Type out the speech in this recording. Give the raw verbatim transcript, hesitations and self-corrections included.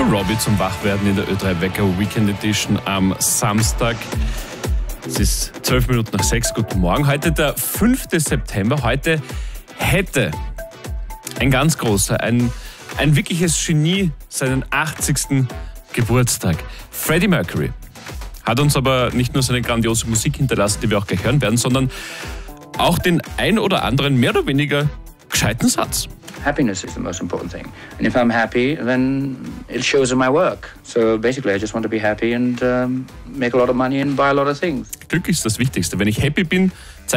Robbie zum Wachwerden in der Ö drei Wecker Weekend Edition am Samstag. Es ist zwölf Minuten nach sechs. Guten Morgen. Heute der fünfte September. Heute hätte ein ganz großer, ein, ein wirkliches Genie seinen achtzigsten Geburtstag. Freddie Mercury hat uns aber nicht nur seine grandiose Musik hinterlassen, die wir auch gleich hören werden, sondern auch den ein oder anderen mehr oder weniger gescheiten Satz. Happiness is the most important thing. And if I'm happy, then it shows in my work. So basically, I just want to be happy and um, make a lot of money and buy a lot of things. Glück ist das Wichtigste. Wenn ich happy bin,